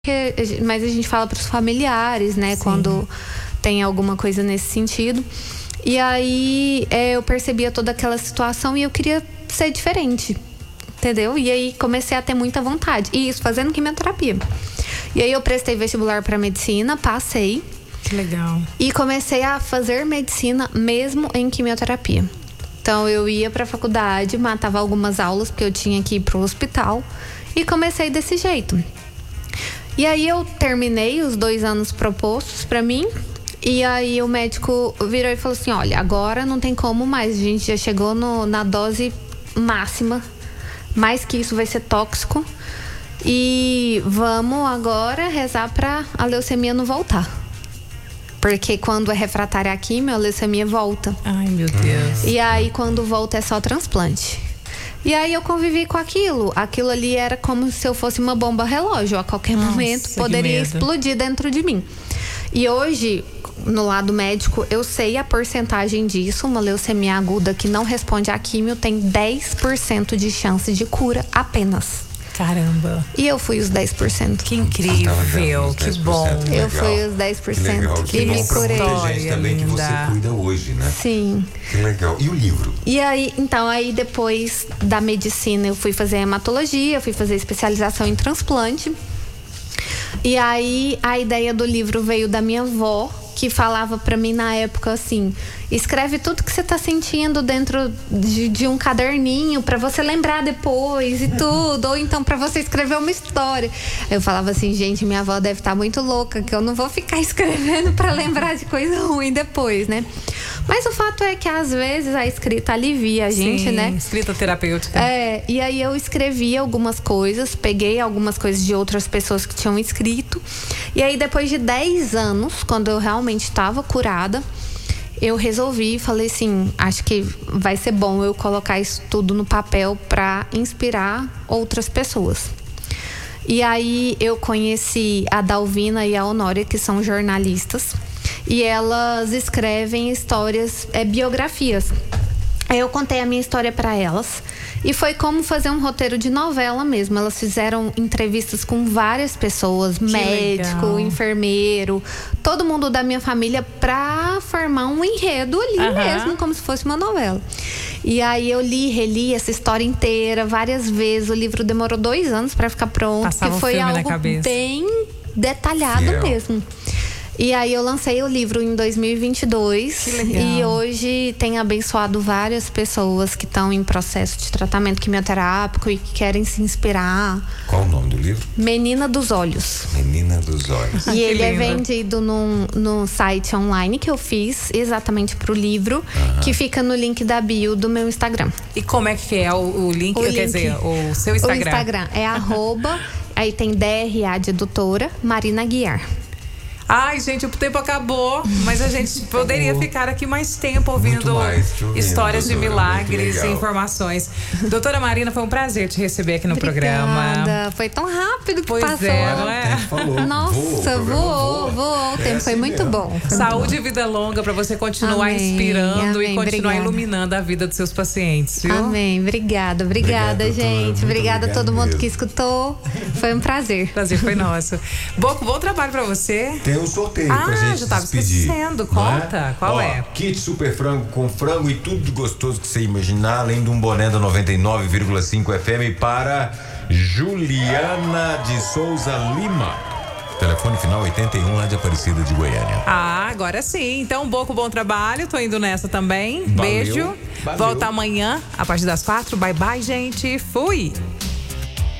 mas a gente fala para os familiares, né? Sim. Quando tem alguma coisa nesse sentido. E aí eu percebia toda aquela situação e eu queria ser diferente, entendeu? E aí comecei a ter muita vontade. E isso fazendo quimioterapia. E aí eu prestei vestibular para medicina, passei. Que legal. E comecei a fazer medicina mesmo em quimioterapia. Então eu ia para a faculdade, matava algumas aulas porque eu tinha que ir para o hospital e comecei desse jeito. E aí eu terminei os 2 anos propostos para mim. E aí o médico virou e falou assim: olha, agora não tem como mais, a gente já chegou na dose máxima, mais que isso vai ser tóxico, e vamos agora rezar para a leucemia não voltar, porque quando é refratária à quimio, a leucemia volta. Ai, meu Deus. E aí quando volta é só transplante. E aí eu convivi com aquilo ali era como se eu fosse uma bomba relógio, a qualquer momento poderia explodir dentro de mim. E hoje, no lado médico, eu sei a porcentagem disso. Uma leucemia aguda que não responde à químio tem 10% de chance de cura apenas. Caramba. E eu fui os 10%. Que incrível, que bom. Eu fui os 10% que me curei. Muita gente também que você cuida hoje, né? Sim. Que legal. E o livro? E aí, então, aí depois da medicina eu fui fazer hematologia, fui fazer especialização em transplante. E aí a ideia do livro veio da minha avó, que falava pra mim na época assim: escreve tudo que você tá sentindo dentro de um caderninho pra você lembrar depois e tudo, ou então pra você escrever uma história. Eu falava assim: gente, minha avó deve estar muito louca, que eu não vou ficar escrevendo pra lembrar de coisa ruim depois, né? Mas o fato é que às vezes a escrita alivia a gente, sim, né? Escrita terapêutica. E aí eu escrevi algumas coisas, peguei algumas coisas de outras pessoas que tinham escrito. E aí depois de 10 anos, quando eu realmente estava curada, eu resolvi, falei assim: acho que vai ser bom eu colocar isso tudo no papel para inspirar outras pessoas. E aí eu conheci a Dalvina e a Honória, que são jornalistas, e elas escrevem histórias, biografias. Aí eu contei a minha história para elas e foi como fazer um roteiro de novela mesmo. Elas fizeram entrevistas com várias pessoas, médico, enfermeiro, todo mundo da minha família, pra formar um enredo ali mesmo, como se fosse uma novela. E aí eu reli essa história inteira várias vezes. O livro demorou 2 anos para ficar pronto, passava porque foi algo bem detalhado mesmo. E aí eu lancei o livro em 2022. Que legal. E hoje tem abençoado várias pessoas que estão em processo de tratamento quimioterápico e que querem se inspirar. Qual o nome do livro? Menina dos Olhos. Menina dos Olhos. E ele é vendido num site online que eu fiz exatamente pro livro, que fica no link da bio do meu Instagram. E como é que é o link? Quer dizer, o seu Instagram? O Instagram é aí tem DRA de doutora Marina Guiar. Ai, gente, o tempo acabou, mas a gente poderia ficar aqui mais tempo ouvindo histórias de milagres e informações. Doutora Marina, foi um prazer te receber aqui no programa. Foi tão rápido que pois passou. É. Nossa, voou. O tempo foi muito bom. Saúde e vida longa para você continuar inspirando e continuar iluminando a vida dos seus pacientes, viu? Amém. Obrigada, gente. Obrigada a todo mundo que escutou. Foi um prazer. Prazer foi nosso. Bom trabalho para você. Tem um sorteio pra gente já tava despedir. Esquecendo. Conta, qual é? Kit super frango com frango e tudo de gostoso que você imaginar, além de um boné da 99,5 FM para Juliana de Souza Lima. Telefone final 81, lá de Aparecida de Goiânia. Agora sim. Então, bom trabalho. Tô indo nessa também. Valeu. Beijo. Volta amanhã, a partir das 4. Bye, bye, gente. Fui.